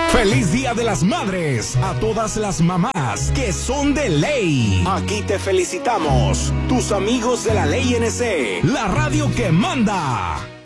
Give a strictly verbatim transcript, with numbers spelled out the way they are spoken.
¡Feliz Día de las Madres! A todas las mamás que son de ley. Aquí te felicitamos, tus amigos de la Ley N C, la radio que manda.